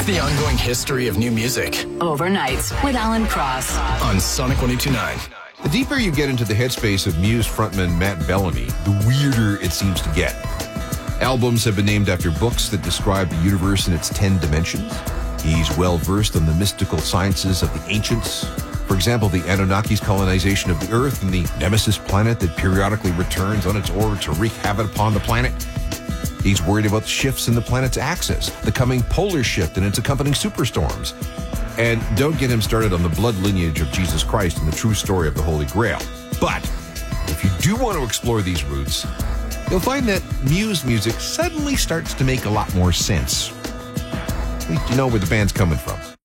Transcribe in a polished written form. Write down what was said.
the ongoing history of new music Overnights with Alan Cross on Sonic 102.9. The deeper you get into the headspace of Muse frontman Matt Bellamy, the weirder it seems to get. Albums have been named after books that describe the universe in its 10 dimensions. He's well-versed on the mystical sciences of the ancients. For example, the Anunnaki's colonization of the Earth and the Nemesis planet that periodically returns on its orbit to wreak havoc upon the planet. He's worried about shifts in the planet's axis, the coming polar shift and its accompanying superstorms. And don't get him started on the blood lineage of Jesus Christ and the true story of the Holy Grail. But if you do want to explore these roots, you'll find that Muse music suddenly starts to make a lot more sense. At least you know where the band's coming from.